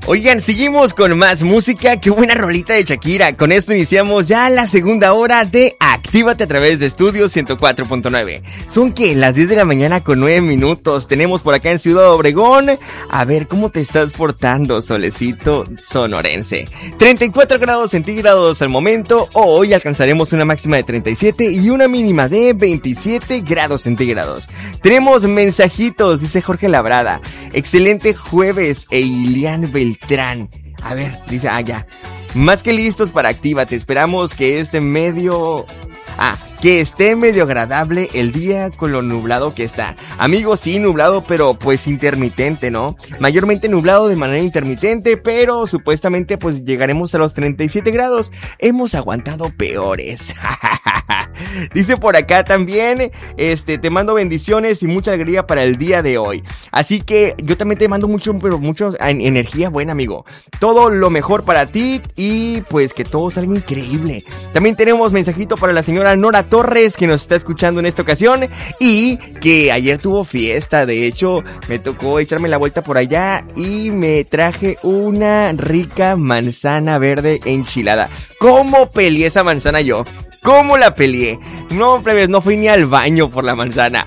Oigan, seguimos con más música. Qué buena rolita de Shakira. Con esto iniciamos ya la segunda hora de Actívate a través de Estudio 104.9. Son que las 10 de la mañana con 9 minutos. Tenemos por acá en Ciudad Obregón. A ver, ¿cómo te estás portando, solecito sonorense? 34 grados centígrados al momento. Hoy alcanzaremos una máxima de 37 y una mínima de 27 grados centígrados. Tenemos mensajitos, dice Jorge Labrada. Excelente jueves, Eilian Beltrán. A ver, dice, ya. Más que listos para Actívate. Esperamos que esté medio agradable el día con lo nublado que está. Amigos, sí, nublado, pero pues intermitente, ¿no? Mayormente nublado de manera intermitente, pero supuestamente pues llegaremos a los 37 grados. Hemos aguantado peores. Dice por acá también, te mando bendiciones y mucha alegría para el día de hoy. Así que yo también te mando mucha energía buena, amigo. Todo lo mejor para ti y pues que todo salga increíble. También tenemos mensajito para la señora Nora Torres, que nos está escuchando en esta ocasión y que ayer tuvo fiesta. De hecho, me tocó echarme la vuelta por allá y me traje una rica manzana verde enchilada. ¿Cómo peleé esa manzana yo? ¿Cómo la peleé? No, plebes, no fui ni al baño por la manzana.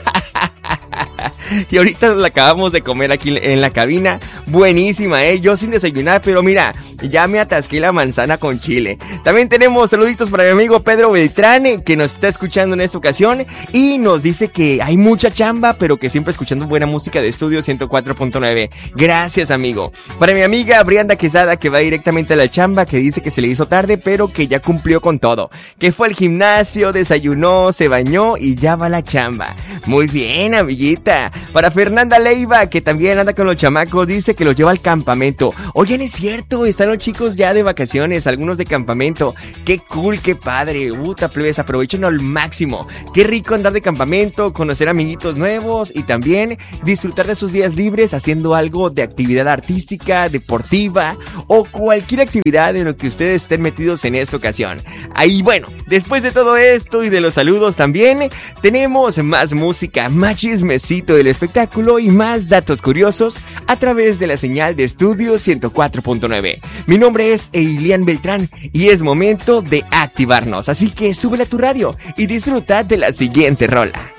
Y ahorita la acabamos de comer aquí en la cabina. Buenísima, yo sin desayunar, pero mira, ya me atasqué la manzana con chile. También tenemos saluditos para mi amigo Pedro Beltrán, que nos está escuchando en esta ocasión y nos dice que hay mucha chamba, pero que siempre escuchando buena música de Estudio 104.9. Gracias, amigo. Para mi amiga Brianda Quesada, que va directamente a la chamba, que dice que se le hizo tarde, pero que ya cumplió con todo. Que fue al gimnasio, desayunó, se bañó y ya va a la chamba. Muy bien, amiguita. Para Fernanda Leiva, que también anda con los chamacos, dice que los lleva al campamento. Oigan, es cierto, están los chicos ya de vacaciones, algunos de campamento. Qué cool, qué padre. Plebes, aprovechen al máximo. Qué rico andar de campamento, conocer amiguitos nuevos y también disfrutar de sus días libres haciendo algo de actividad artística, deportiva o cualquier actividad en lo que ustedes estén metidos en esta ocasión. Ahí, bueno, después de todo esto y de los saludos también, tenemos más música, más chismecito del espectáculo y más datos curiosos a través de la señal de Estudio 104.9. Mi nombre es Eilian Beltrán y es momento de activarnos, así que súbele a tu radio y disfruta de la siguiente rola.